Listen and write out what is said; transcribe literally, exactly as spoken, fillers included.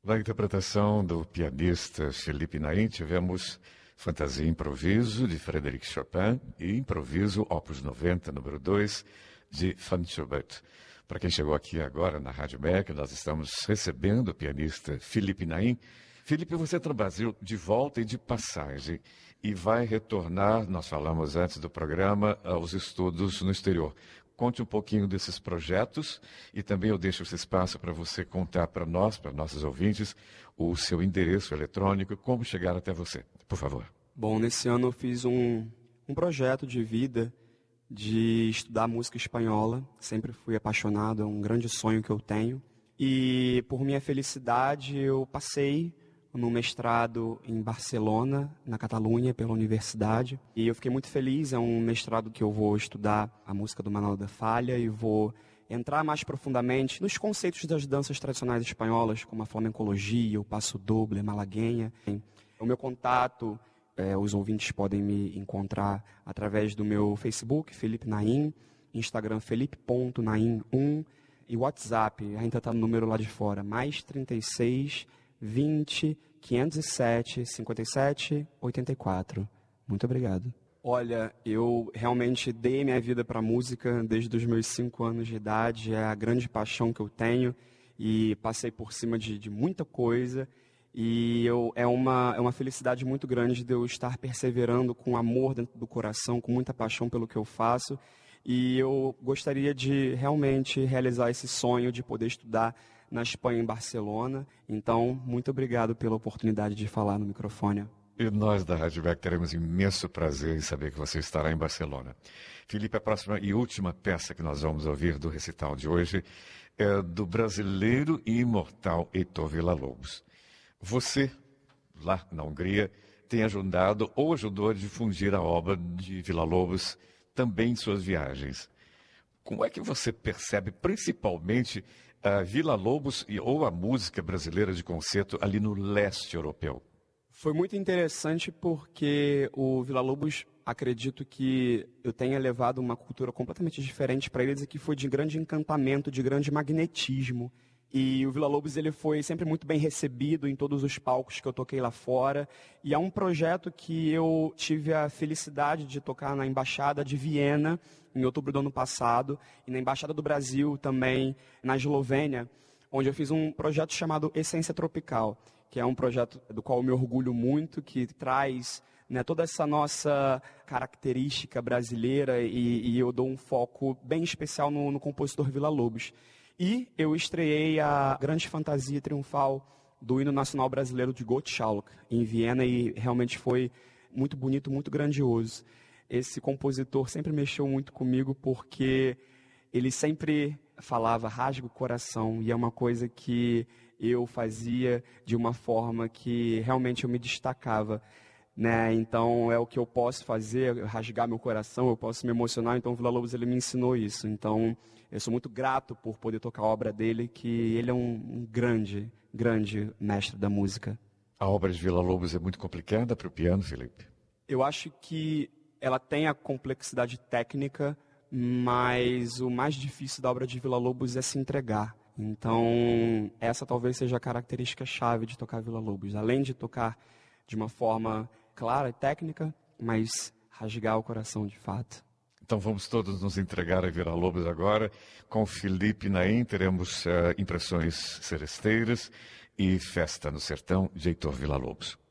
Na interpretação do pianista Felipe Naim, tivemos Fantasia e Improviso, de Frédéric Chopin, e Improviso, opus noventa, número dois, de Franz Schubert. Para quem chegou aqui agora na Rádio M E C, nós estamos recebendo o pianista Felipe Naim. Felipe, você está no Brasil de volta e de passagem, e vai retornar, nós falamos antes do programa, aos estudos no exterior. Conte um pouquinho desses projetos e também eu deixo esse espaço para você contar para nós, para nossos ouvintes, o seu endereço eletrônico, como chegar até você, por favor. Bom, nesse ano eu fiz um, um projeto de vida de estudar música espanhola. Sempre fui apaixonado, é um grande sonho que eu tenho. E por minha felicidade eu passei no mestrado em Barcelona, na Catalunha, pela universidade. E eu fiquei muito feliz, é um mestrado que eu vou estudar a música do Manolo da Falha e vou entrar mais profundamente nos conceitos das danças tradicionais espanholas, como a flamencologia, o passo doble, a malagueña. O meu contato, é, os ouvintes podem me encontrar através do meu Facebook, Felipe Naim, Instagram, felipe ponto naim um, e WhatsApp, ainda está no número lá de fora, mais trinta e seis, vinte, quinhentos e sete, cinquenta e sete, oitenta e quatro. Muito obrigado. Olha, eu realmente dei minha vida para a música desde os meus cinco anos de idade. É a grande paixão que eu tenho e passei por cima de, de muita coisa. E eu, é, uma, é uma felicidade muito grande de eu estar perseverando com amor dentro do coração, com muita paixão pelo que eu faço. E eu gostaria de realmente realizar esse sonho de poder estudar na Espanha, em Barcelona. Então, muito obrigado pela oportunidade de falar no microfone. E nós da Rádio M E C teremos imenso prazer em saber que você estará em Barcelona. Felipe, a próxima e última peça que nós vamos ouvir do recital de hoje é do brasileiro e imortal Heitor Villa-Lobos. Você, lá na Hungria, tem ajudado ou ajudou a difundir a obra de Villa-Lobos também em suas viagens. Como é que você percebe, principalmente, a Villa-Lobos e, ou a música brasileira de concerto ali no leste europeu? Foi muito interessante porque o Villa-Lobos, acredito que eu tenha levado uma cultura completamente diferente para eles e que foi de grande encantamento, de grande magnetismo. E o Villa-Lobos ele foi sempre muito bem recebido em todos os palcos que eu toquei lá fora. E é um projeto que eu tive a felicidade de tocar na Embaixada de Viena, em outubro do ano passado, e na Embaixada do Brasil também, na Eslovênia, onde eu fiz um projeto chamado Essência Tropical, que é um projeto do qual eu me orgulho muito, que traz, né, toda essa nossa característica brasileira e, e eu dou um foco bem especial no, no compositor Villa-Lobos. E eu estreiei a grande fantasia triunfal do hino nacional brasileiro de Gottschalk, em Viena, e realmente foi muito bonito, muito grandioso. Esse compositor sempre mexeu muito comigo porque ele sempre falava rasga o coração, e é uma coisa que eu fazia de uma forma que realmente eu me destacava. Né? Então é o que eu posso fazer, rasgar meu coração, eu posso me emocionar, então o Villa-Lobos ele me ensinou isso. Então eu sou muito grato por poder tocar a obra dele, que ele é um, um grande, grande mestre da música. A obra de Villa-Lobos é muito complicada para o piano, Felipe? Eu acho que ela tem a complexidade técnica, mas o mais difícil da obra de Villa-Lobos é se entregar. Então essa talvez seja a característica-chave de tocar Villa-Lobos. Além de tocar de uma forma clara e técnica, mas rasgar o coração de fato. Então vamos todos nos entregar a Villa-Lobos agora. Com Felipe Naim teremos uh, Impressões Seresteiras e Festa no Sertão de Heitor Villa-Lobos.